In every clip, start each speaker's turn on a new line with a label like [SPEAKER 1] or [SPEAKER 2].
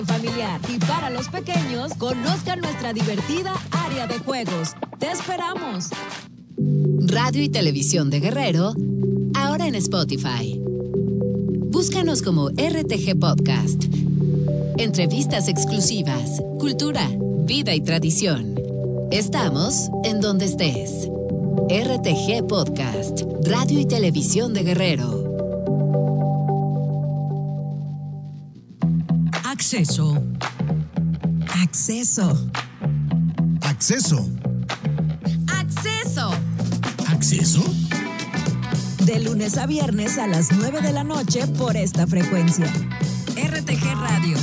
[SPEAKER 1] familiar. Y para los pequeños, conozcan nuestra divertida área de juegos. ¡Te esperamos!
[SPEAKER 2] Radio y Televisión de Guerrero, ahora en Spotify. Búscanos como RTG Podcast. Entrevistas exclusivas, cultura, vida y tradición. Estamos en donde estés. RTG Podcast, Radio y Televisión de Guerrero.
[SPEAKER 3] Acceso.
[SPEAKER 4] Acceso.
[SPEAKER 5] Acceso.
[SPEAKER 2] Acceso.
[SPEAKER 5] ¿Acceso?
[SPEAKER 4] De lunes a viernes a las 9 de la noche por esta frecuencia. RTG Radio.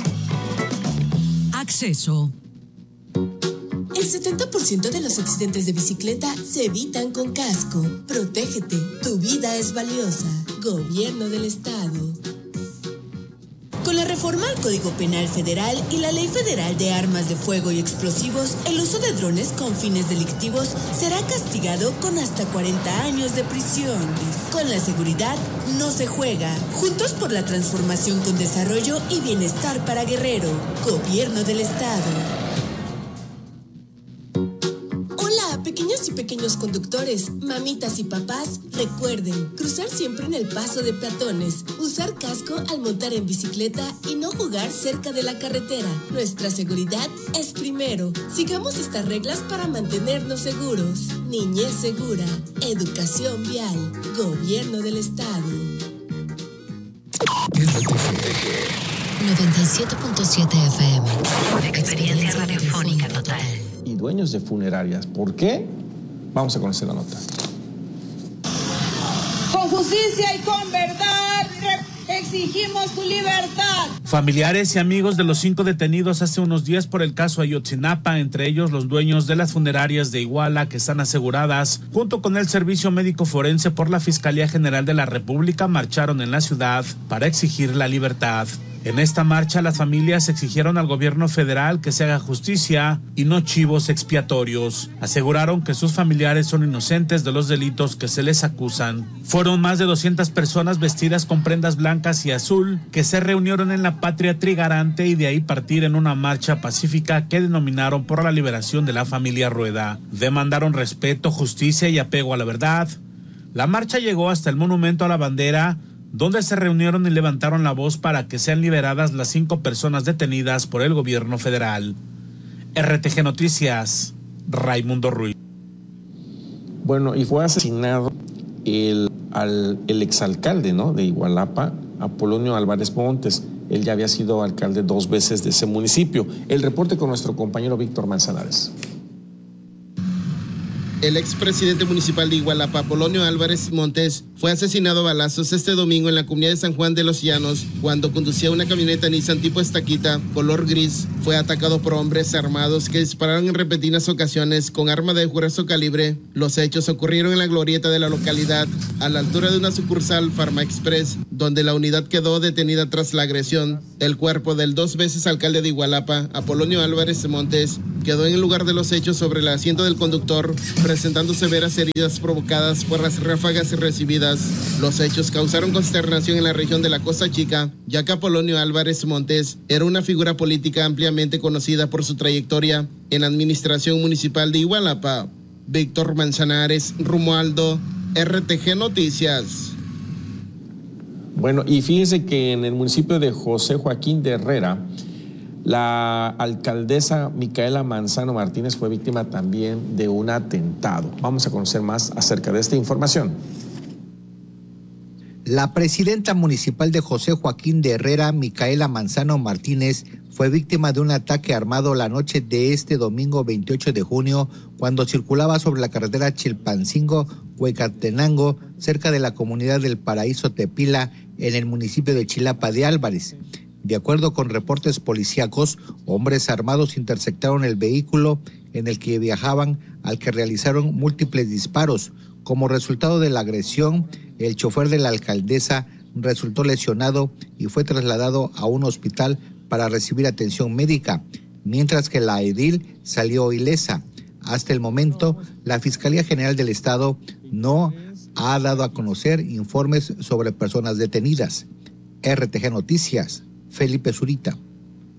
[SPEAKER 3] Acceso.
[SPEAKER 6] El 70% de los accidentes de bicicleta se evitan con casco. Protégete, tu vida es valiosa. Gobierno del Estado. Con la reforma al Código Penal Federal y la Ley Federal de Armas de Fuego y Explosivos, el uso de drones con fines delictivos será castigado con hasta 40 años de prisión. Con la seguridad no se juega. Juntos por la transformación con desarrollo y bienestar para Guerrero. Gobierno del Estado. Pequeñas y pequeños conductores, mamitas y papás, recuerden cruzar siempre en el paso de peatones, usar casco al montar en bicicleta y no jugar cerca de la carretera. Nuestra seguridad es primero. Sigamos estas reglas para mantenernos seguros. Niñez segura, educación vial, Gobierno del Estado.
[SPEAKER 2] 97.7 FM. Experiencia radiofónica total.
[SPEAKER 7] Y dueños de funerarias. ¿Por qué? Vamos a conocer la nota.
[SPEAKER 8] Con justicia y con verdad exigimos tu libertad.
[SPEAKER 9] Familiares y amigos de los 5 detenidos hace unos días por el caso Ayotzinapa, entre ellos los dueños de las funerarias de Iguala, que están aseguradas, junto con el Servicio Médico Forense por la Fiscalía General de la República, marcharon en la ciudad para exigir la libertad. En esta marcha, las familias exigieron al gobierno federal que se haga justicia y no chivos expiatorios. Aseguraron que sus familiares son inocentes de los delitos que se les acusan. Fueron más de 200 personas vestidas con prendas blancas y azul que se reunieron en la Patria Trigarante y de ahí partir en una marcha pacífica que denominaron por la liberación de la familia Rueda. Demandaron respeto, justicia y apego a la verdad. La marcha llegó hasta el Monumento a la Bandera, donde se reunieron y levantaron la voz para que sean liberadas las 5 personas detenidas por el gobierno federal. RTG Noticias, Raimundo Ruiz.
[SPEAKER 7] Bueno, y fue asesinado el exalcalde, ¿no?, de Igualapa, Apolonio Álvarez Montes. Él ya había sido alcalde 2 veces de ese municipio. El reporte con nuestro compañero Víctor Manzanares.
[SPEAKER 10] El expresidente municipal de Igualapa, Apolonio Álvarez Montes, fue asesinado a balazos este domingo en la comunidad de San Juan de los Llanos cuando conducía una camioneta Nissan tipo Estaquita, color gris. Fue atacado por hombres armados que dispararon en repetidas ocasiones con arma de grueso calibre. Los hechos ocurrieron en la glorieta de la localidad, a la altura de una sucursal Pharma Express, donde la unidad quedó detenida tras la agresión. El cuerpo del 2 veces alcalde de Igualapa, Apolonio Álvarez Montes, quedó en el lugar de los hechos sobre el asiento del conductor, presentando severas heridas provocadas por las ráfagas recibidas. Los hechos causaron consternación en la región de la Costa Chica, ya que Apolonio Álvarez Montes era una figura política ampliamente conocida por su trayectoria en la administración municipal de Igualapa. Víctor Manzanares, Romualdo, RTG Noticias.
[SPEAKER 7] Bueno, y fíjense que en el municipio de José Joaquín de Herrera, la alcaldesa Micaela Manzano Martínez fue víctima también de un atentado. Vamos a conocer más acerca de esta información.
[SPEAKER 11] La presidenta municipal de José Joaquín de Herrera, Micaela Manzano Martínez, fue víctima de un ataque armado la noche de este domingo 28 de junio, cuando circulaba sobre la carretera Chilpancingo-Huecatenango, cerca de la comunidad del Paraíso Tepila, en el municipio de Chilapa de Álvarez. De acuerdo con reportes policíacos, hombres armados interceptaron el vehículo en el que viajaban, al que realizaron múltiples disparos. Como resultado de la agresión, el chofer de la alcaldesa resultó lesionado y fue trasladado a un hospital para recibir atención médica, mientras que la edil salió ilesa. Hasta el momento, la Fiscalía General del Estado no ha dado a conocer informes sobre personas detenidas. RTG Noticias, Felipe Zurita.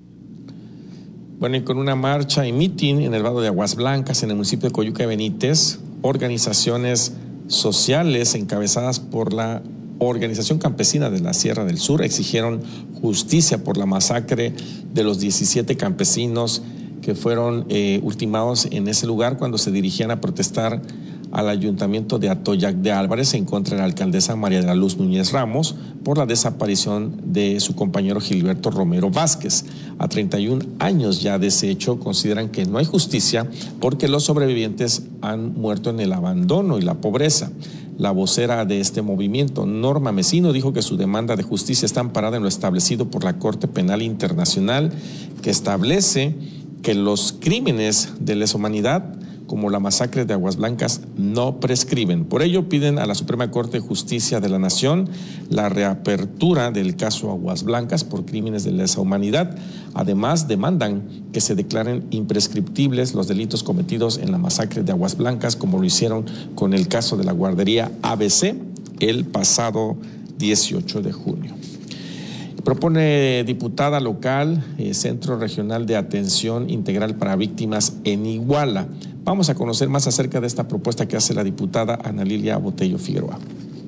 [SPEAKER 7] Bueno, y con una marcha y mitin en el vado de Aguas Blancas, en el municipio de Coyuca de Benítez, organizaciones sociales encabezadas por la Organización Campesina de la Sierra del Sur exigieron justicia por la masacre de los 17 campesinos que fueron ultimados en ese lugar cuando se dirigían a protestar al ayuntamiento de Atoyac de Álvarez en contra de la alcaldesa María de la Luz Núñez Ramos por la desaparición de su compañero Gilberto Romero Vázquez. A 31 años ya de ese hecho, consideran que no hay justicia porque los sobrevivientes han muerto en el abandono y la pobreza. La vocera de este movimiento, Norma Mesino, dijo que su demanda de justicia está amparada en lo establecido por la Corte Penal Internacional, que establece que los crímenes de lesa humanidad, como la masacre de Aguas Blancas, no prescriben. Por ello piden a la Suprema Corte de Justicia de la Nación la reapertura del caso Aguas Blancas por crímenes de lesa humanidad. Además, demandan que se declaren imprescriptibles los delitos cometidos en la masacre de Aguas Blancas, como lo hicieron con el caso de la guardería ABC el pasado 18 de junio. Propone diputada local, Centro Regional de Atención Integral para Víctimas en Iguala. Vamos a conocer más acerca de esta propuesta que hace la diputada Ana Lilia Botello Figueroa.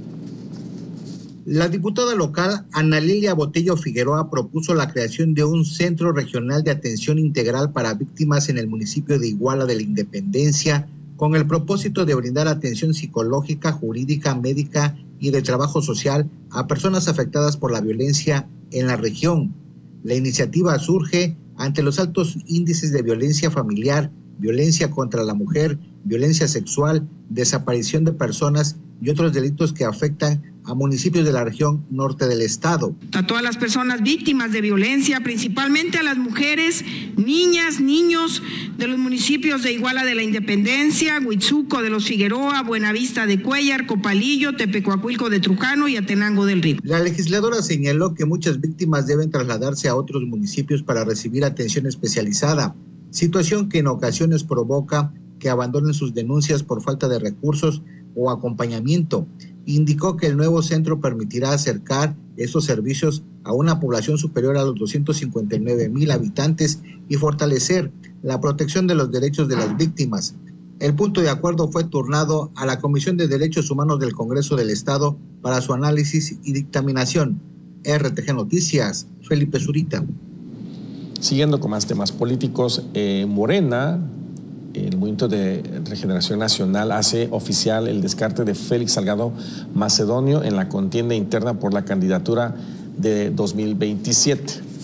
[SPEAKER 11] La diputada local Ana Lilia Botello Figueroa propuso la creación de un Centro Regional de Atención Integral para Víctimas en el municipio de Iguala de la Independencia, con el propósito de brindar atención psicológica, jurídica, médica y de trabajo social a personas afectadas por la violencia en la región. La iniciativa surge ante los altos índices de violencia familiar, violencia contra la mujer, violencia sexual, desaparición de personas y otros delitos que afectan a municipios de la región norte del estado.
[SPEAKER 3] A todas las personas víctimas de violencia, principalmente a las mujeres, niñas, niños de los municipios de Iguala de la Independencia, Huitzuco de los Figueroa, Buenavista de Cuellar, Copalillo, Tepecuacuilco de Trujano y Atenango del Río.
[SPEAKER 11] La legisladora señaló que muchas víctimas deben trasladarse a otros municipios para recibir atención especializada, situación que en ocasiones provoca que abandonen sus denuncias por falta de recursos o acompañamiento. Indicó que el nuevo centro permitirá acercar estos servicios a una población superior a los 259,000 habitantes y fortalecer la protección de los derechos de las víctimas. El punto de acuerdo fue turnado a la Comisión de Derechos Humanos del Congreso del Estado para su análisis y dictaminación. RTG Noticias, Felipe Zurita.
[SPEAKER 7] Siguiendo con más temas políticos, Morena, el Movimiento de Regeneración Nacional, hace oficial el descarte de Félix Salgado Macedonio en la contienda interna por la candidatura de 2027.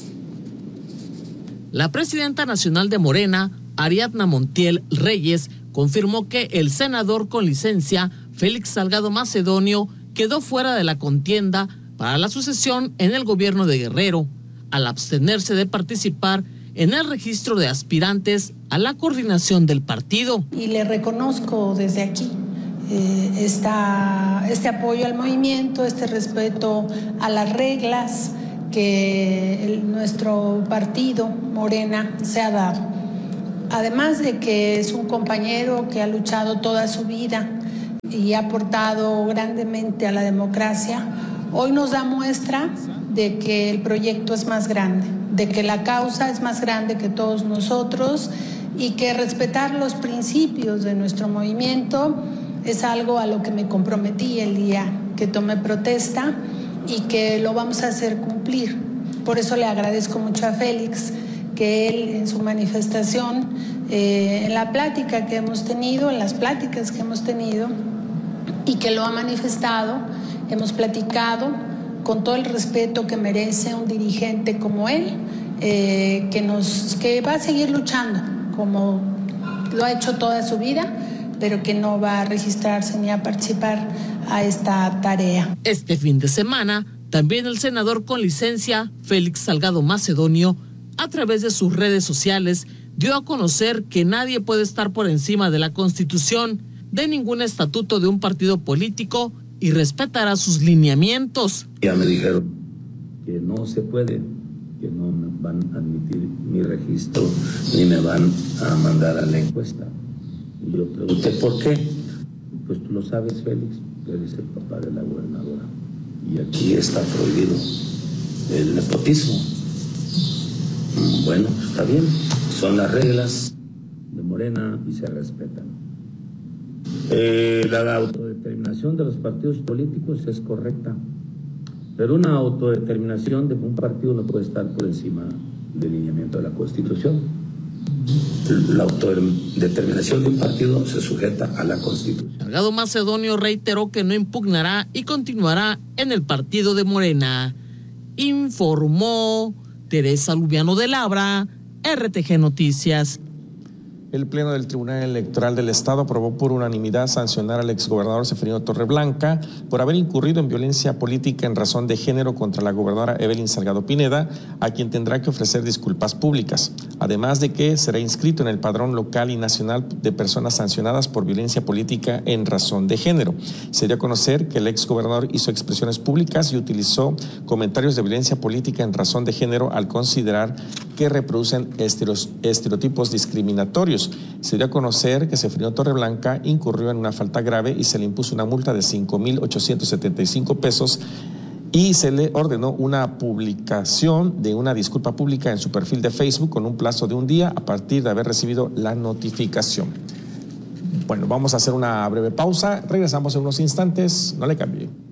[SPEAKER 12] La presidenta nacional de Morena, Ariadna Montiel Reyes, confirmó que el senador con licencia, Félix Salgado Macedonio, quedó fuera de la contienda para la sucesión en el gobierno de Guerrero, al abstenerse de participar en el registro de aspirantes a la coordinación del partido.
[SPEAKER 13] Y le reconozco desde aquí este apoyo al movimiento, este respeto a las reglas que nuestro partido, Morena, se ha dado. Además de que es un compañero que ha luchado toda su vida y ha aportado grandemente a la democracia, hoy nos da muestra de que el proyecto es más grande, de que la causa es más grande que todos nosotros y que respetar los principios de nuestro movimiento es algo a lo que me comprometí el día que tomé protesta y que lo vamos a hacer cumplir. Por eso le agradezco mucho a Félix que él en su manifestación, en la plática que hemos tenido, en las pláticas que hemos tenido y que lo ha manifestado, hemos platicado con todo el respeto que merece un dirigente como él, que va a seguir luchando como lo ha hecho toda su vida, pero que no va a registrarse ni a participar a esta tarea.
[SPEAKER 12] Este fin de semana, también el senador con licencia, Félix Salgado Macedonio, a través de sus redes sociales, dio a conocer que nadie puede estar por encima de la Constitución, de ningún estatuto de un partido político y respetará sus lineamientos.
[SPEAKER 14] Ya me dijeron que no se puede, que no me van a admitir mi registro ni me van a mandar a la encuesta. Y yo pregunté, ¿por qué? Pues tú lo sabes, Félix, tú eres el papá de la gobernadora. Y aquí está prohibido el nepotismo. Bueno, está bien, Son las reglas de Morena y se respetan. La autodeterminación de los partidos políticos es correcta, pero una autodeterminación de un partido no puede estar por encima del lineamiento de la Constitución. La autodeterminación de un partido se sujeta a la Constitución.
[SPEAKER 12] Salgado Macedonio reiteró que no impugnará y continuará en el partido de Morena. Informó Teresa Lubiano de Labra, RTG Noticias.
[SPEAKER 7] El Pleno del Tribunal Electoral del Estado aprobó por unanimidad sancionar al exgobernador Seferino Torreblanca por haber incurrido en violencia política en razón de género contra la gobernadora Evelyn Salgado Pineda, a quien tendrá que ofrecer disculpas públicas, además de que será inscrito en el padrón local y nacional de personas sancionadas por violencia política en razón de género. Se dio a conocer que el exgobernador hizo expresiones públicas y utilizó comentarios de violencia política en razón de género al considerar que reproducen estereotipos discriminatorios. Se dio a conocer que Seferino Torreblanca incurrió en una falta grave y se le impuso una multa de 5,875 pesos y se le ordenó una publicación de una disculpa pública en su perfil de Facebook con un plazo de un día a partir de haber recibido la notificación. Bueno, vamos a hacer una breve pausa. Regresamos en unos instantes. No le cambie.